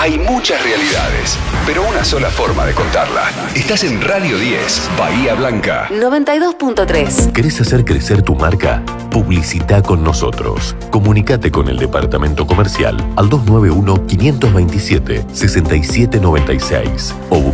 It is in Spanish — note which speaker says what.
Speaker 1: Hay muchas realidades, pero una sola forma de contarla. Estás en Radio 10, Bahía Blanca.
Speaker 2: 92.3.
Speaker 3: ¿Querés hacer crecer tu marca? Publicita con nosotros. Comunicate con el departamento comercial al 291-527-6796 o